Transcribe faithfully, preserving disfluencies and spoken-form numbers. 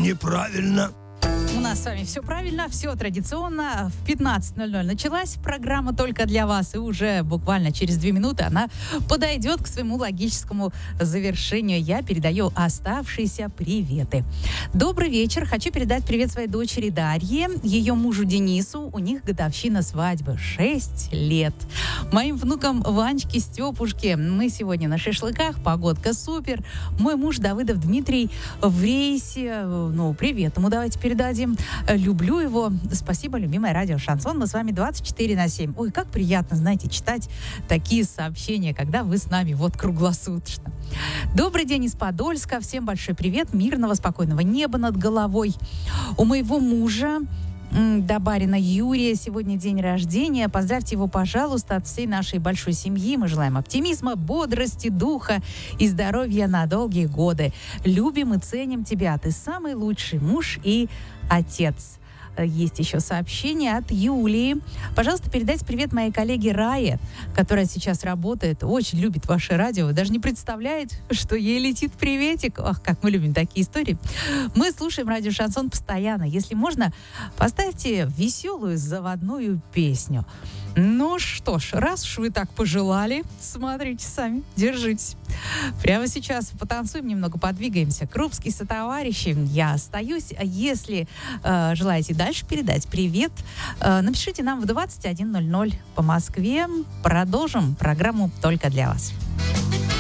Неправильно. У нас с вами все правильно, все традиционно. В пятнадцать ноль ноль началась программа только для вас, и уже буквально через две минуты она подойдет к своему логическому завершению. Я передаю оставшиеся приветы. Добрый вечер. Хочу передать привет своей дочери Дарье, ее мужу Денису. У них годовщина свадьбы. шесть лет. Моим внукам Ванечке, Степушке. Мы сегодня на шашлыках. Погодка супер. Мой муж Давыдов Дмитрий в рейсе. Ну, привет ему давайте передадим. Люблю его. Спасибо, любимое радио Шансон. Мы с вами двадцать четыре на семь. Ой, как приятно, знаете, читать такие сообщения, когда вы с нами вот круглосуточно. Добрый день из Подольска. Всем большой привет. Мирного, спокойного неба над головой. У моего мужа до барина Юрия сегодня день рождения. Поздравьте его, пожалуйста, от всей нашей большой семьи. Мы желаем оптимизма, бодрости, духа и здоровья на долгие годы. Любим и ценим тебя. Ты самый лучший муж и отец. Есть еще сообщение от Юлии. Пожалуйста, передайте привет моей коллеге Рае, которая сейчас работает, очень любит ваше радио. Вы даже не представляете, что ей летит приветик. Ах, как мы любим такие истории. Мы слушаем радио Шансон постоянно. Если можно, поставьте веселую заводную песню. Ну что ж, раз уж вы так пожелали, смотрите сами, держитесь. Прямо сейчас потанцуем немного, подвигаемся. Крупский сотоварищи, я остаюсь. Если э, желаете дальше передать привет, э, напишите нам в двадцать один ноль ноль по Москве. Продолжим программу только для вас.